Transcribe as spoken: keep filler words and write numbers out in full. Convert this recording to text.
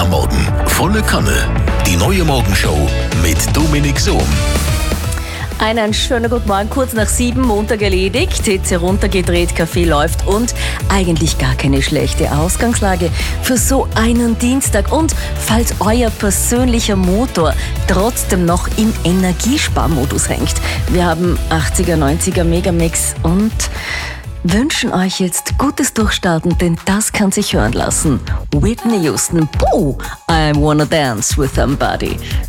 am Morgen. Volle Kanne. Die neue Morgenshow mit Dominik Sohm. Einen schönen guten Morgen, kurz nach sieben, Montag erledigt, Hitze runtergedreht, Kaffee läuft und eigentlich gar keine schlechte Ausgangslage für so einen Dienstag. Und falls euer persönlicher Motor trotzdem noch im Energiesparmodus hängt, wir haben achtziger, neunziger Megamix und wünschen euch jetzt gutes Durchstarten, denn das kann sich hören lassen. Whitney Houston, Boo, I wanna dance with somebody.